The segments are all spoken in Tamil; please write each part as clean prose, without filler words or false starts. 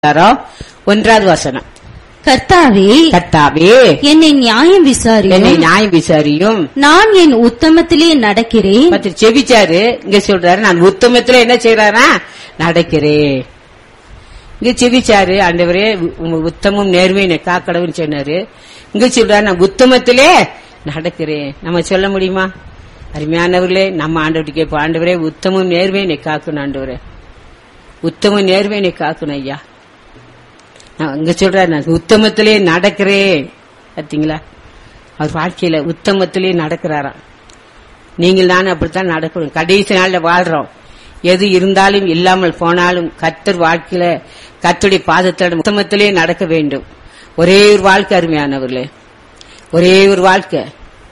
1வது வசனம். கர்த்தாவே, கர்த்தாவே, என்னை நியாயம் விசாரியும், என்னை நியாயம் விசாரியும். நான் என் உத்தமத்திலே நடக்கிறேன். பத்தி செபிச்சாரு. இங்க சொல்றாரு, நான் உத்தமத்துல என்ன செய்யறாரா, நடக்கிறேன். இங்க செபிச்சாரு, ஆண்டவரே உத்தமும் நேர்மையை காக்கடவுன்னு சொன்னாரு. இங்க சொல்றாரு, நான் உத்தமத்திலே நடக்கிறேன். நம்ம சொல்ல முடியுமா? அருமையானவர்களே, நம்ம ஆண்டவர்கிட்ட கேட்போம், ஆண்டவரே உத்தமும் நேர்மையை காக்கணும், ஆண்டவரே உத்தமும் நேர்மையை காக்கணும் ஐயா. அங்க சொல்ற, நான் உத்தமத்திலே நடக்கிறேன். பாத்தீங்களா, அவர் வாழ்க்கையில உத்தமத்திலே நடக்கிறாராம். நீங்கள் நானும் அப்படித்தான் நடக்கணும். கடைசி நாள்ல வாழ்றோம். எது இருந்தாலும் இல்லாமல் போனாலும் கர்த்தர் வாழ்க்கையில கர்த்தருடைய பாதத்தோட உத்தமத்திலே நடக்க வேண்டும். ஒரே ஒரு வாழ்க்கை அருமையானவர்களே, ஒரே ஒரு வாழ்க்கை.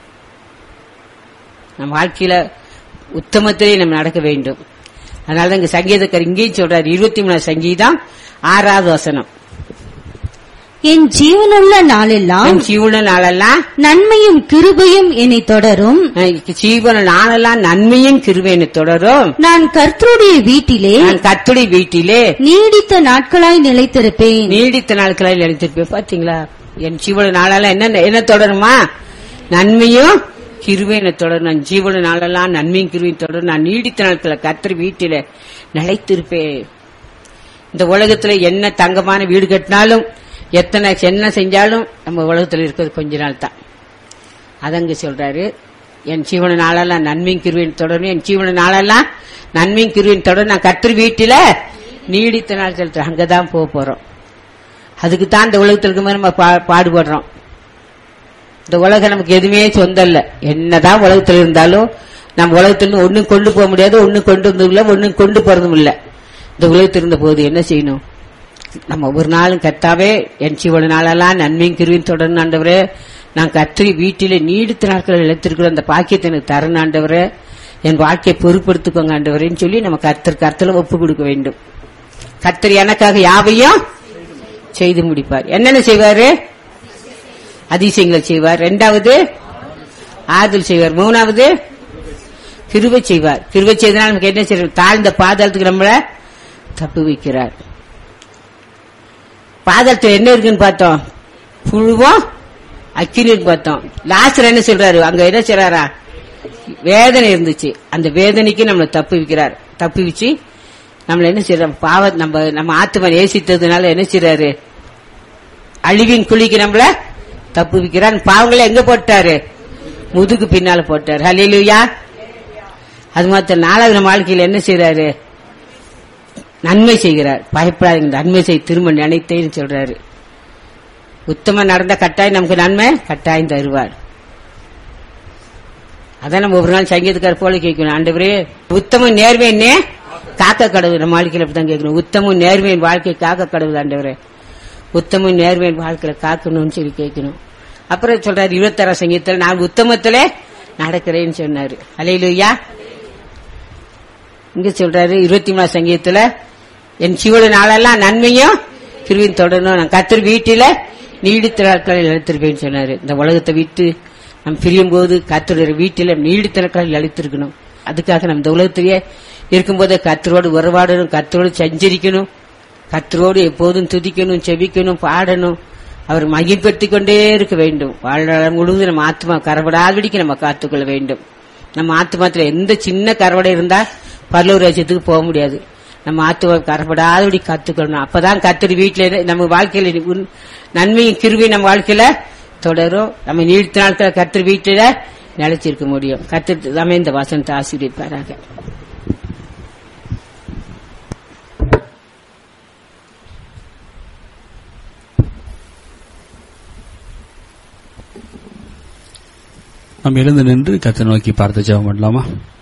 நம் வாழ்க்கையில உத்தமத்திலே நம்ம நடக்க வேண்டும். அதனால இங்க சங்கீதக்காரர் இங்கேயும் சொல்றாரு, 23 சங்கீதம் 6வது வசனம். என் ஜீவனுள்ள நாளெல்லாம், ஜீவன நாளெல்லாம் நன்மையும் கிருபையும் என்னை தொடரும். ஜீவன நாளெல்லாம் நன்மையும் கிருபையும் தொடரும். நான் கர்த்தருடைய வீட்டிலே, நான் கர்த்தருடைய வீட்டிலே நீடித்த நாட்களாய் நிலைத்திருப்பேன். நீடித்த நாட்களாய் நிலைத்திருப்பேன். பாத்தீங்களா, என் ஜீவன நாளெல்லாம் என்ன தொடருமா? நன்மையும் கிருபையை தொடரும். நான் ஜீவன நாளெல்லாம் நன்மையும் கிருபையும் தொடரும். நான் நீடித்த நாட்கள கர்த்தர் வீட்டில நிலைத்திருப்பேன். இந்த உலகத்துல என்ன தங்கமான வீடு கட்டினாலும், எத்தனை என்ன செஞ்சாலும் நம்ம உலகத்துல இருக்கிறது கொஞ்ச நாள் தான். அதங்க சொல்றாரு, என் ஜீவன நாளெல்லாம் நன்மையும் கிருபையும் தொடரும். என் ஜீவன நாளெல்லாம் நன்மையும் கிருபையும் தொடரும். நான் கர்த்தர் வீட்டில நீடித்த நாட்கள் அங்கதான் போறோம். அதுக்கு தான் இந்த உலகத்துல இருக்க மாதிரி நம்ம பாடுபடுறோம். இந்த உலகம் நமக்கு எதுவுமே சொந்தம் இல்ல. என்னதான் உலகத்துல இருந்தாலும் நம்ம உலகத்துல ஒன்னும் கொண்டு போக முடியாது, ஒன்னும் கொண்டு வந்ததும் இல்ல, ஒன்னும் கொண்டு போறதும் இல்ல. இந்த உலகத்தில் இருந்த போது என்ன செய்யணும்? நம்ம ஒரு நாளும் கர்த்தாவே என் ஜீவன நாளெல்லாம் நன்மையும் கிருபையும் தொடரணும் ஆண்டவரே. நான் கர்த்தர் வீட்டிலே நீடித்த நாட்கள் இழைத்திருக்கிற அந்த பாக்கியத்தை எனக்கு தரணும் ஆண்டவரே. என் வாழ்க்கையை பொறுப்படுத்திக்கோங்க ஆண்டவரேன்னு சொல்லி நம்ம கர்த்தர் ஒப்பு கொடுக்க வேண்டும். கர்த்தர் எனக்காக யாவையும் செய்து முடிப்பார். என்னென்ன செய்வாரு? அதிசயங்களை செய்வார். 2வது ஆறுதல் செய்வார். 3வது கிருபை செய்வார். கிருபை செய்தனால் நமக்கு என்ன செய்வார்? தாழ்ந்த பாதாளத்துக்கு நம்மள தப்பு வைக்கிறார். பாதாளத்துல என்ன இருக்குன்னு பார்த்தோம், புழுவும் அக்கினின்னு பார்த்தோம். லாஸ்டர் என்ன சொல்றாரு, அங்க என்ன செய்றாரா, வேதனை இருந்துச்சு. அந்த வேதனைக்கு நம்மள தப்பு வைக்கிறார். தப்பு வச்சு நம்மள என்ன செய்யறோம், நம்ம ஆத்மா நேசித்ததுனால என்ன செய்யறாரு, அழிவின் குழிக்கு நம்மள தப்பு வைக்கிறார். பாவங்களை எங்க போட்டாரு? முதுகு பின்னால போட்டாரு. ஹல்லேலூயா. அது மாத்திரம் 4வது நம்ம வாழ்க்கையில என்ன செய்யறாரு, நன்மை செய்கிறார். பயப்படாதீங்க, நன்மை செய், திரும்ப நினைத்தேன்னு சொல்றாரு. உத்தம நடந்த கட்டாயம் நமக்கு நன்மை கட்டாயம் தருவார். அதான் நம்ம ஒரு நாள் சங்கீதக்காரர் போல கேட்கணும், ஆண்டவரே உத்தம நேர்மையே காக்க கடவுள். நம்ம வாழ்க்கையில அப்படித்தான் கேட்கணும், உத்தமும் நேர்மையின் வாழ்க்கை காக்க கடவுள் ஆண்டவரே, உத்தமும் நேர்மையின் வாழ்க்கையில காக்கணும்னு சொல்லி கேட்கணும். அப்புறம் சொல்றாரு 26 சங்கீதத்தில், நான் உத்தமத்திலே நடக்கிறேன்னு சொன்னாரு. அல்லேலூயா. இங்க சொல்றாரு 23 சங்கீதத்துல, என் ஜீவன நாளெல்லாம் நன்மையும் கிருபையும் தொடரணும். நான் கர்த்தர் வீட்டில நீடித்த நாட்களில் நிலைத்திருப்பேன்னு சொன்னாரு. இந்த உலகத்தை விட்டு நம்ம பிரியும் போது கர்த்தருடைய வீட்டில நீடித்த நாட்களில் நிலைத்திருக்கணும். அதுக்காக நம்ம இந்த உலகத்திலேயே இருக்கும்போது கர்த்தரோடு உறவாடணும், கர்த்தரோடு சஞ்சரிக்கணும், கர்த்தரோடு எப்போதும் துதிக்கணும், செபிக்கணும், பாடணும், அவர் மகிழ்படுத்திக் கொண்டே இருக்க வேண்டும். வாழ்நாள் முழுவதும் நம்ம ஆத்மா கரபடாதபடிக்கு நம்ம காத்துக்கொள்ள வேண்டும். நம்ம ஆத்மாத்துல எந்த சின்ன கரவடை இருந்தா பரலோக ராஜ்யத்துக்கு போக முடியாது. நம்ம ஆத்மா கரப்படாதபடி காத்துக்கொள்ளணும். அப்பதான் கர்த்தர் வீட்டில நம்ம வாழ்க்கையில நன்மையும் கிருபையும் நம்ம வாழ்க்கையில தொடரும். நம்ம நீடித்த நாட்கள் கர்த்தர் வீட்டில நிலைச்சிருக்க முடியும். கர்த்தர் நம்ம இந்த வசனத்தை ஆசீர்வதிப்பாராக. நாம் எழுந்து நின்று கர்த்தரை நோக்கி பார்த்து ஜெபம் பண்ணலாமா?